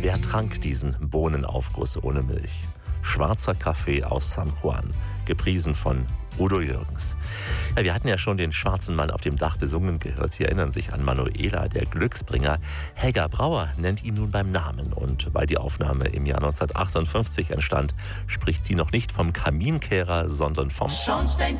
Wer trank diesen Bohnenaufguss ohne Milch? Schwarzer Kaffee aus San Juan, gepriesen von Udo Jürgens. Ja, wir hatten ja schon den schwarzen Mann auf dem Dach besungen gehört. Sie erinnern sich an Manuela, der Glücksbringer. Helga Brauer nennt ihn nun beim Namen. Und weil die Aufnahme im Jahr 1958 entstand, spricht sie noch nicht vom Kaminkehrer, sondern vom Schornstein.